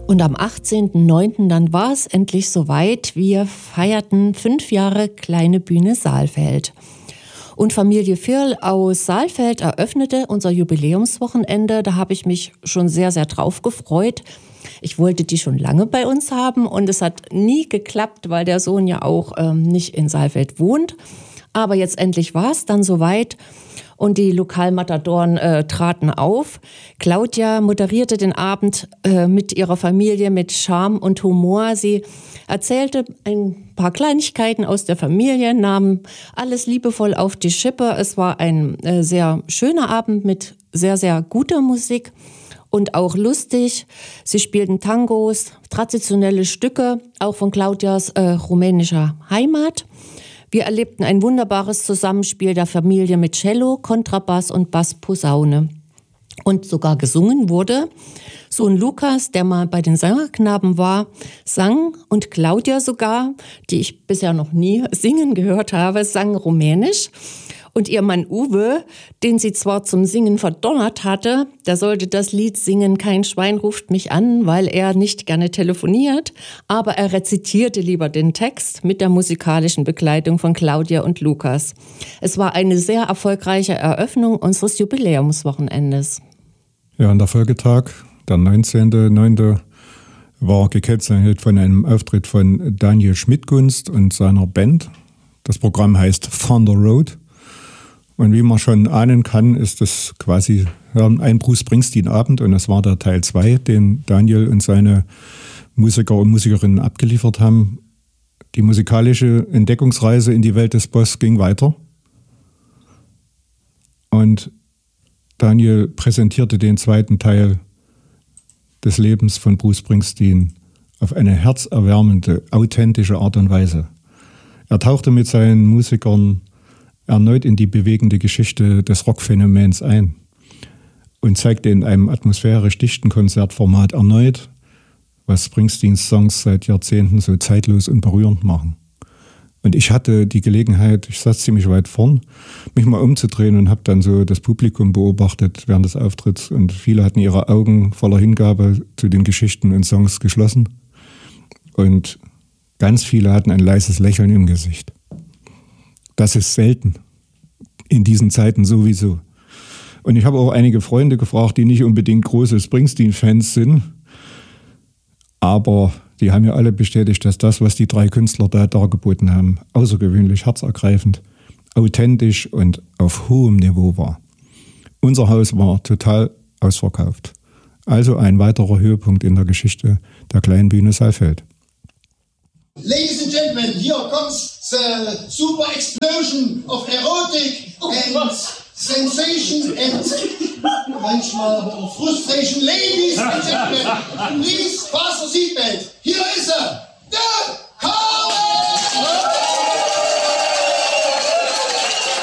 Und am 18.09. dann war es endlich soweit. Wir feierten 5 Jahre Kleine Bühne Saalfeld. Und Familie Firl aus Saalfeld eröffnete unser Jubiläumswochenende. Da habe ich mich schon sehr, sehr drauf gefreut. Ich wollte die schon lange bei uns haben und es hat nie geklappt, weil der Sohn ja auch nicht in Saalfeld wohnt. Aber jetzt endlich war es dann soweit. Und die Lokalmatadoren traten auf. Claudia moderierte den Abend mit ihrer Familie mit Charme und Humor. Sie erzählte ein paar Kleinigkeiten aus der Familie, nahm alles liebevoll auf die Schippe. Es war ein sehr schöner Abend mit sehr, sehr guter Musik und auch lustig. Sie spielten Tangos, traditionelle Stücke, auch von Claudias rumänischer Heimat. Wir erlebten ein wunderbares Zusammenspiel der Familie mit Cello, Kontrabass und Bassposaune. Und sogar gesungen wurde. Sohn Lukas, der mal bei den Sängerknaben war, sang und Claudia sogar, die ich bisher noch nie singen gehört habe, sang Rumänisch. Und ihr Mann Uwe, den sie zwar zum Singen verdonnert hatte, der sollte das Lied singen, Kein Schwein ruft mich an, weil er nicht gerne telefoniert, aber er rezitierte lieber den Text mit der musikalischen Begleitung von Claudia und Lukas. Es war eine sehr erfolgreiche Eröffnung unseres Jubiläumswochenendes. Ja, und der Folgetag, der 19.09., war gekennzeichnet von einem Auftritt von Daniel Schmidtgunst und seiner Band. Das Programm heißt Thunder Road. Und wie man schon ahnen kann, ist das quasi ein Bruce Springsteen-Abend. Und das war der Teil 2, den Daniel und seine Musiker und Musikerinnen abgeliefert haben. Die musikalische Entdeckungsreise in die Welt des Boss ging weiter. Und Daniel präsentierte den zweiten Teil des Lebens von Bruce Springsteen auf eine herzerwärmende, authentische Art und Weise. Er tauchte mit seinen Musikern erneut in die bewegende Geschichte des Rockphänomens ein und zeigte in einem atmosphärisch dichten Konzertformat erneut, was Springsteens Songs seit Jahrzehnten so zeitlos und berührend machen. Und ich hatte die Gelegenheit, ich saß ziemlich weit vorn, mich mal umzudrehen und habe dann so das Publikum beobachtet während des Auftritts und viele hatten ihre Augen voller Hingabe zu den Geschichten und Songs geschlossen und ganz viele hatten ein leises Lächeln im Gesicht. Das ist selten. In diesen Zeiten sowieso. Und ich habe auch einige Freunde gefragt, die nicht unbedingt große Springsteen-Fans sind. Aber die haben ja alle bestätigt, dass das, was die 3 Künstler da dargeboten haben, außergewöhnlich herzergreifend, authentisch und auf hohem Niveau war. Unser Haus war total ausverkauft. Also ein weiterer Höhepunkt in der Geschichte der Kleinen Bühne Saalfeld. Ladies and gentlemen, here comes the super explosion of erotic and sensation and manchmal frustration. Ladies and gentlemen, please fasten seatbelt.